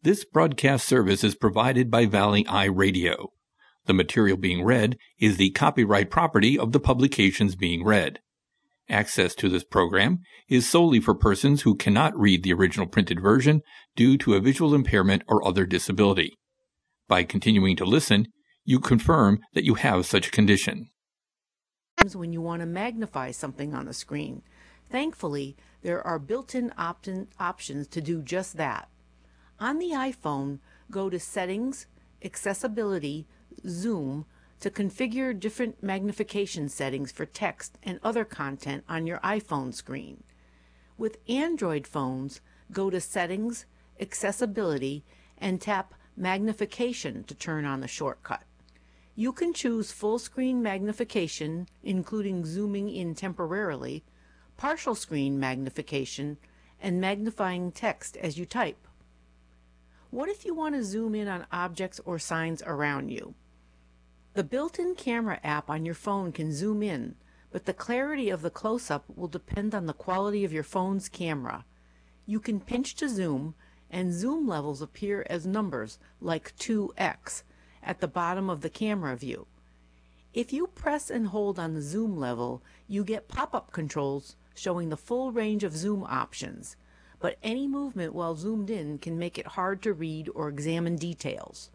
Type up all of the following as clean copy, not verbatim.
This broadcast service is provided by Valley Eye Radio. The material being read is the copyright property of the publications being read. Access to this program is solely for persons who cannot read the original printed version due to a visual impairment or other disability. By continuing to listen, you confirm that you have such a condition. When you want to magnify something on the screen. Thankfully, there are built-in options to do just that. On the iPhone, go to Settings, Accessibility, Zoom to configure different magnification settings for text and other content on your iPhone screen. With Android phones, go to Settings, Accessibility, and tap Magnification to turn on the shortcut. You can choose full screen magnification, including zooming in temporarily, partial screen magnification, and magnifying text as you type. What if you want to zoom in on objects or signs around you? The built-in camera app on your phone can zoom in, but the clarity of the close-up will depend on the quality of your phone's camera. You can pinch to zoom, and zoom levels appear as numbers like 2x at the bottom of the camera view. If you press and hold on the zoom level, you get pop-up controls showing the full range of zoom options, but any movement while zoomed in can make it hard to read or examine details.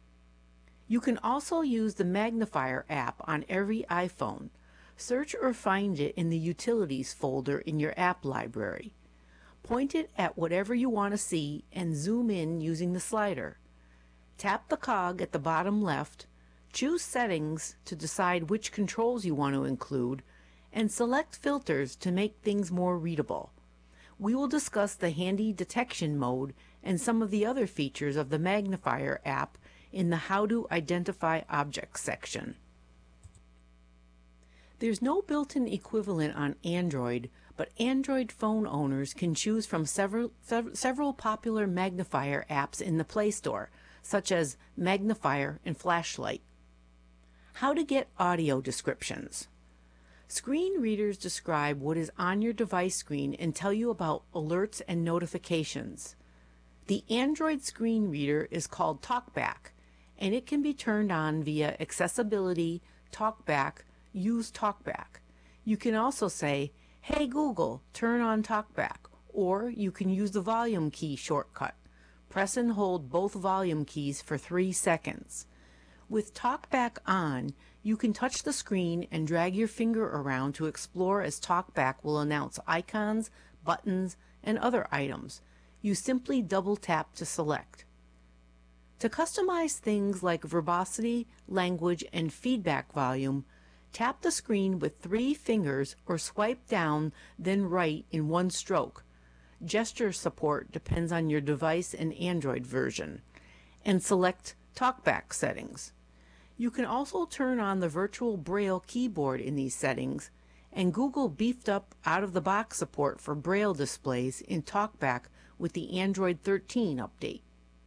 You can also use the Magnifier app on every iPhone. Search or find it in the Utilities folder in your app library. Point it at whatever you want to see and zoom in using the slider. Tap the cog at the bottom left, choose Settings to decide which controls you want to include, and select Filters to make things more readable. We will discuss the handy detection mode and some of the other features of the Magnifier app in the How to Identify Objects section. There's no built-in equivalent on Android, but Android phone owners can choose from several popular magnifier apps in the Play Store, such as Magnifier and Flashlight. How to get audio descriptions. Screen readers describe what is on your device screen and tell you about alerts and notifications. The Android screen reader is called TalkBack, and it can be turned on via Accessibility, TalkBack, Use TalkBack. You can also say, "Hey Google, turn on TalkBack," or you can use the volume key shortcut. Press and hold both volume keys for 3 seconds. With TalkBack on, you can touch the screen and drag your finger around to explore as TalkBack will announce icons, buttons, and other items. You simply double tap to select. To customize things like verbosity, language, and feedback volume, tap the screen with 3 fingers or swipe down, then right in one stroke. Gesture support depends on your device and Android version. And select TalkBack settings. You can also turn on the virtual Braille keyboard in these settings, and Google beefed up out-of-the-box support for Braille displays in TalkBack with the Android 13 update.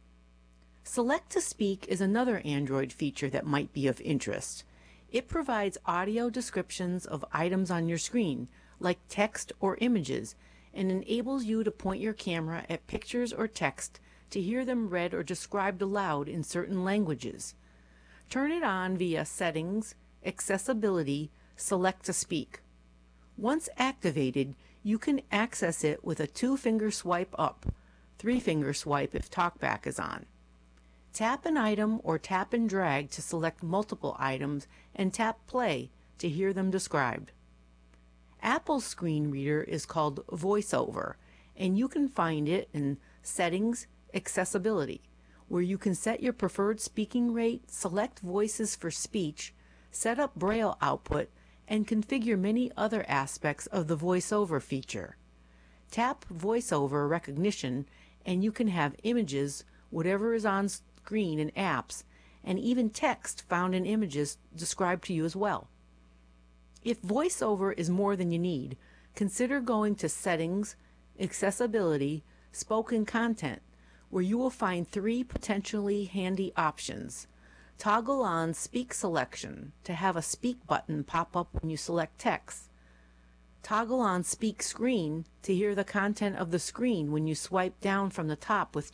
Select to Speak is another Android feature that might be of interest. It provides audio descriptions of items on your screen, like text or images, and enables you to point your camera at pictures or text to hear them read or described aloud in certain languages. Turn it on via Settings, Accessibility, Select to Speak. Once activated, you can access it with a 2-finger swipe up, 3-finger swipe if TalkBack is on. Tap an item or tap and drag to select multiple items and tap play to hear them described. Apple's screen reader is called VoiceOver, and you can find it in Settings, Accessibility, where you can set your preferred speaking rate, select voices for speech, set up Braille output, and configure many other aspects of the VoiceOver feature. Tap VoiceOver recognition, and you can have images, whatever is on screen in apps, and even text found in images described to you as well. If VoiceOver is more than you need, consider going to Settings, Accessibility, Spoken Content, where you will find 3 potentially handy options. Toggle on Speak Selection to have a speak button pop up when you select text. Toggle on Speak Screen to hear the content of the screen when you swipe down from the top with